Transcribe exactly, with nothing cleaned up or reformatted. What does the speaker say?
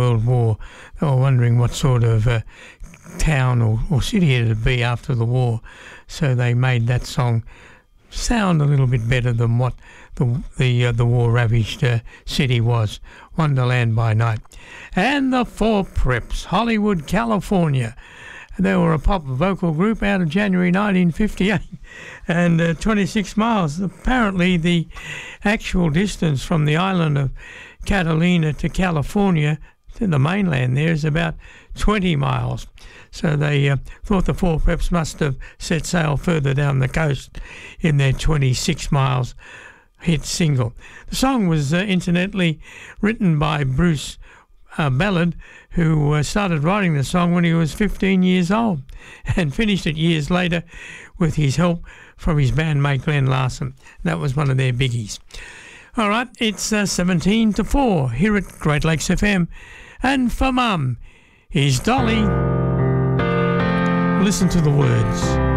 World War. They were wondering what sort of uh, town or, or city it would be after the war, so they made that song sound a little bit better than what the the uh, the war-ravaged uh, city was. Wonderland by Night. And the Four Preps, Hollywood, California. They were a pop vocal group out of January nineteen fifty-eight, and uh, twenty-six miles. Apparently the actual distance from the island of Catalina to California, to the mainland there, is about twenty miles. So they uh, thought the Four Preps must have set sail further down the coast in their twenty-six miles hit single. The song was uh, incidentally written by Bruce uh, Ballard, who uh, started writing the song when he was fifteen years old and finished it years later with his help from his bandmate Glenn Larson. That was one of their biggies. All right, it's uh, seventeen to four here at Great Lakes F M. And for Mum, here's Dolly. Listen to the words.